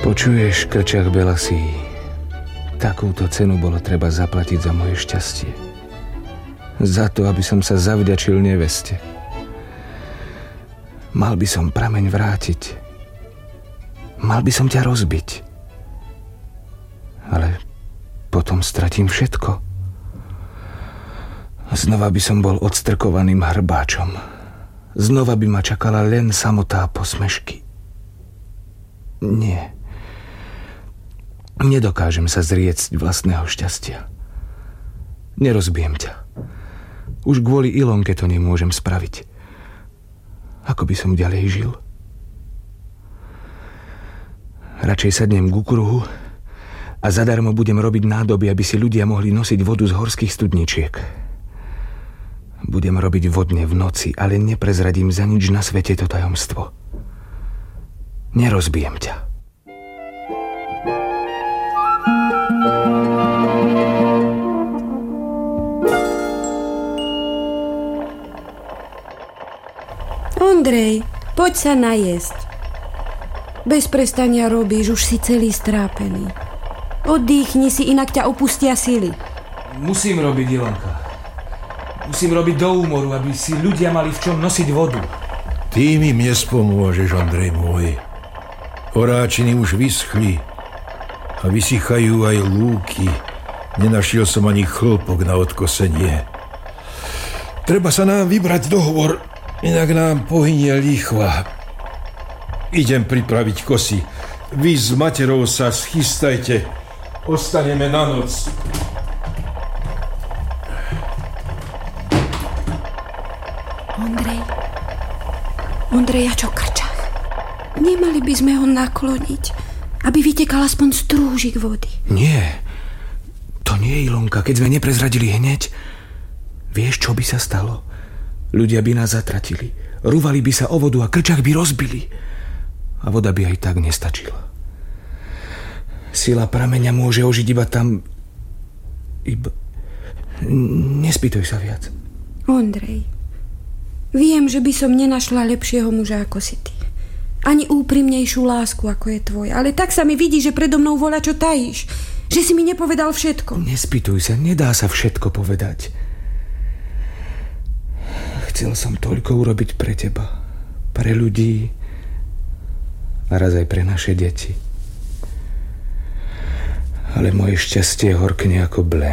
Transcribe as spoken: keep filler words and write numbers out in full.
Počuješ, krčach belasí, takúto cenu bolo treba zaplatiť za moje šťastie. Za to, aby som sa zavďačil neveste. Mal by som prameň vrátiť. Mal by som ťa rozbiť. Ale potom stratím všetko. Znova by som bol odstrkovaným hrbáčom. Znova by ma čakala len samotá posmešky. Nie. Nedokážem sa zriecť vlastného šťastia. Nerozbijem ťa. Už kvôli Ilonke to nemôžem spraviť. Ako by som ďalej žil? Radšej sadnem k kruhu a zadarmo budem robiť nádoby, aby si ľudia mohli nosiť vodu z horských studničiek. Budem robiť vodne v noci, ale neprezradím za nič na svete to tajomstvo. Nerozbijem ťa. Ondrej, poď sa najesť. Bez prestania robíš, už si celý strápený. Oddychni si, inak ťa opustia sily. Musím robiť, Ilonka. Musím robiť do úmoru, aby si ľudia mali v čom nosiť vodu. Ty mi nespomôžeš, Ondrej môj. Oráčiny už vyschli a vysychajú aj lúky. Nenašiel som ani chlpok na odkosenie. Treba sa nám vybrať dohovor, inak nám pohynie lichva. Idem pripraviť kosy. Vy s materou sa schystajte. Ostaneme na noc. Ondrej, Ondrej, a čo krčach? Nemali by sme ho nakloniť, aby vytekal aspoň strúžik vody. Nie, to nie je Ilonka, keď sme neprezradili hneď. Vieš, čo by sa stalo? Ľudia by nás zatratili, rúvali by sa o vodu a krčach by rozbili. A voda by aj tak nestačila. Sila prameňa môže ožiť iba tam... Iba... Nespýtuj sa viac. Ondrej, viem, že by som nenašla lepšieho muža ako si ty. Ani úprimnejšiu lásku, ako je tvoj. Ale tak sa mi vidí, že predo mnou voľa čo tajíš. Že si mi nepovedal všetko. Nespýtuj sa, nedá sa všetko povedať. Chcel som toľko urobiť pre teba. Pre ľudí. A raz aj pre naše deti. Ale moje šťastie horkne ako blé.